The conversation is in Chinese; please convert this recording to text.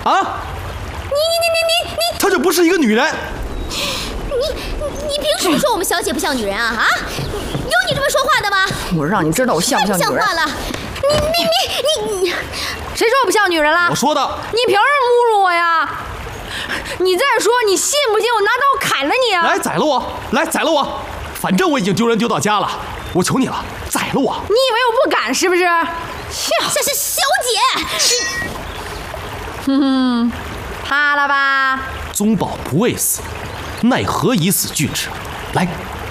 啊？你，她就不是一个女人。 你凭什么说我们小姐不像女人啊？啊？有你这么说话的吗？ 我让你知道我像不像女人？ 太不像话了！你， 谁说我不像女人了？ 我说的。 你凭什么侮辱我呀？你再说，你信不信我拿刀砍了你啊？ 来宰了我！来宰了我！反正我已经丢人丢到家了，我求你了，宰了我！ 你以为我不敢是不是？ 小姐， 怕了吧？ 宗保不畏死，奈何以死惧之？来，